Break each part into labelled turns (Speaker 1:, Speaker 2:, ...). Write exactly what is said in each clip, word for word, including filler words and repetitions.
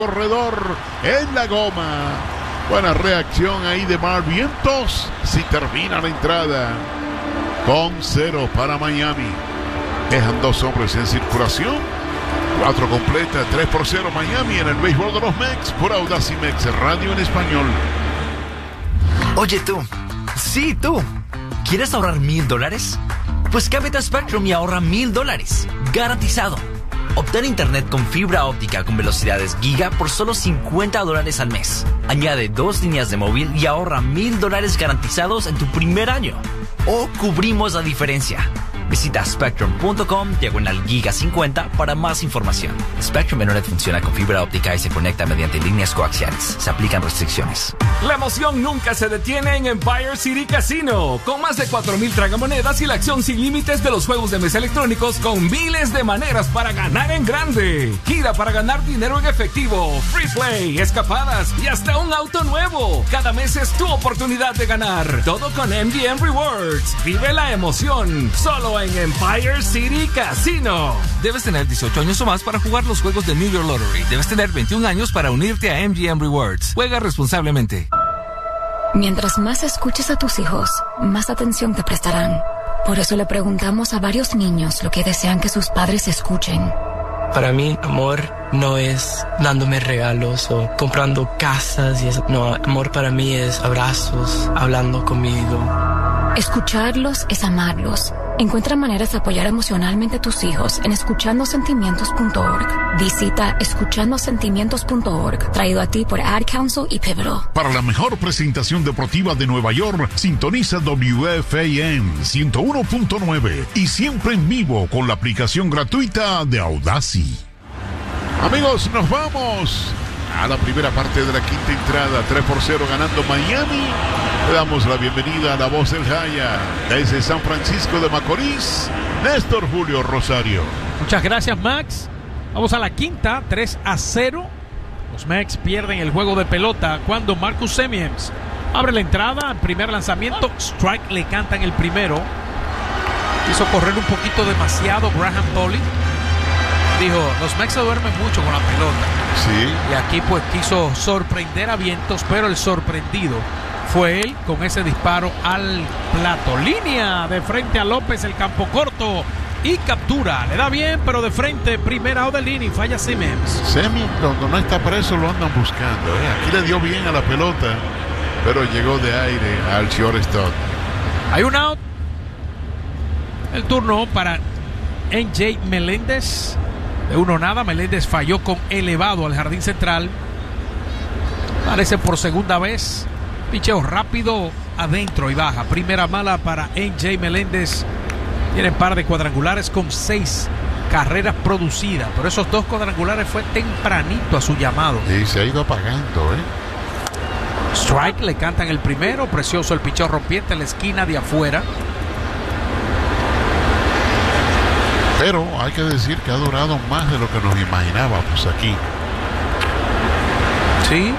Speaker 1: corredor en la goma. Buena reacción ahí de Mar Vientos. Si termina la entrada con cero para Miami. Dejan dos hombres en circulación. Cuatro completa, tres por cero Miami en el béisbol de los Mex por Audacy Mex Radio en español.
Speaker 2: Oye tú, sí tú, ¿quieres ahorrar mil dólares? Pues cámbiate a Spectrum y ahorra mil dólares, garantizado. Obtén internet con fibra óptica con velocidades giga por solo cincuenta dólares al mes. Añade dos líneas de móvil y ahorra mil dólares garantizados en tu primer año. O cubrimos la diferencia. Visita spectrum punto com diagonal giga cincuenta para más información. Spectrum Internet funciona con fibra óptica y se conecta mediante líneas coaxiales. Se aplican restricciones.
Speaker 3: La emoción nunca se detiene en Empire City Casino. Con más de cuatro mil tragamonedas y la acción sin límites de los juegos de mesa electrónicos con miles de maneras para ganar en grande. Gira para ganar dinero en efectivo, free play, escapadas y hasta un auto nuevo. Cada mes es tu oportunidad de ganar. Todo con M G M Rewards. Vive la emoción. Solo en Empire City Casino. Debes tener dieciocho años o más para jugar los juegos de New York Lottery. Debes tener veintiún años para unirte a M G M Rewards. Juega responsablemente.
Speaker 4: Mientras más escuches a tus hijos, más atención te prestarán. Por eso le preguntamos a varios niños lo que desean que sus padres escuchen.
Speaker 5: Para mí, amor no es dándome regalos o comprando casas y eso. No, amor para mí es abrazos, hablando conmigo.
Speaker 4: Escucharlos es amarlos. Encuentra maneras de apoyar emocionalmente a tus hijos en escuchando sentimientos punto org. Visita escuchando sentimientos punto org, traído a ti por Ad Council y Pivotal.
Speaker 1: Para la mejor presentación deportiva de Nueva York, sintoniza W F A M ciento uno punto nueve y siempre en vivo con la aplicación gratuita de Audacy. Amigos, nos vamos a la primera parte de la quinta entrada, tres por cero ganando Miami. Le damos la bienvenida a la voz del Jaya desde San Francisco de Macorís, Néstor Julio Rosario.
Speaker 6: Muchas gracias, Max. Vamos a la quinta, tres a cero. Los Mex pierden el juego de pelota cuando Marcus Semien abre la entrada. Primer lanzamiento, strike le canta en el primero. Quiso correr un poquito demasiado Graham Tolley. Dijo, los Mex se duermen mucho con la pelota.
Speaker 1: Sí.
Speaker 6: Y aquí pues quiso sorprender a Vientos, pero el sorprendido fue él con ese disparo al plato. Línea de frente a López, el campo corto y captura. Le da bien, pero de frente, primera out de línea y falla Simmons.
Speaker 1: Simmons, cuando no está preso, lo andan buscando. ¿eh? Aquí le dio bien a la pelota, pero llegó de aire al shortstop.
Speaker 6: Hay un out. El turno para N J Meléndez. De uno nada, Meléndez falló con elevado al jardín central. Parece por segunda vez. Picheo rápido adentro y baja. Primera mala para N J Meléndez. Tienen par de cuadrangulares con seis carreras producidas. Pero esos dos cuadrangulares fue tempranito a su llamado.
Speaker 1: Y se ha ido apagando, ¿eh?
Speaker 6: Strike, le cantan el primero. Precioso el picheo rompiente en la esquina de afuera.
Speaker 1: Pero hay que decir que ha durado más de lo que nos imaginábamos aquí.
Speaker 6: Sí.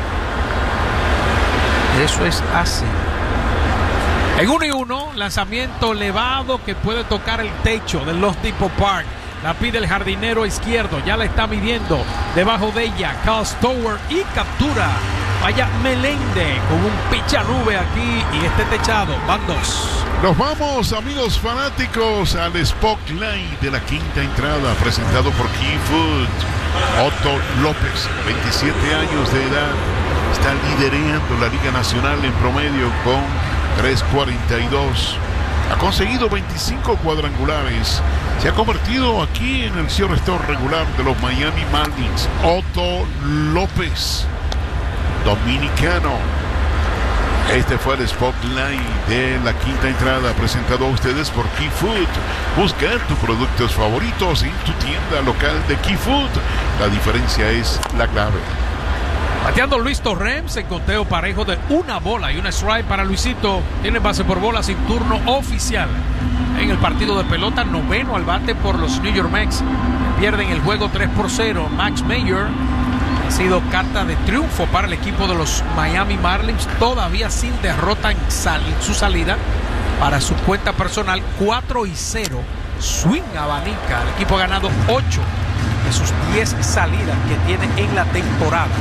Speaker 6: Eso es así. En uno y uno, lanzamiento elevado que puede tocar el techo del Lost Depot Park. La pide el jardinero izquierdo, ya la está midiendo. Debajo de ella, Kyle Stowers y captura. Vaya Meléndez con un picha nube aquí y este techado. Van dos.
Speaker 1: Nos vamos, amigos fanáticos, al Spotlight de la quinta entrada, presentado por Key Food. Otto López, veintisiete años de edad, está liderando la Liga Nacional en promedio con tres cuarenta y dos. Ha conseguido veinticinco cuadrangulares. Se ha convertido aquí en el shortstop regular de los Miami Marlins. Otto López, dominicano. Este fue el Spotlight de la quinta entrada, presentado a ustedes por Key Food. Busca tus productos favoritos en tu tienda local de Key Food. La diferencia es la clave.
Speaker 6: Bateando Luis Torrens en conteo parejo de una bola y una strike para Luisito. Tiene base por bola sin turno oficial. En el partido de pelota, noveno al bate por los New York Mets. Pierden el juego tres por cero. Max Meyer ha sido carta de triunfo para el equipo de los Miami Marlins. Todavía sin derrota en sal- su salida. Para su cuenta personal, cuatro y cero. Swing abanica. El equipo ha ganado ocho de sus diez salidas que tiene en la temporada.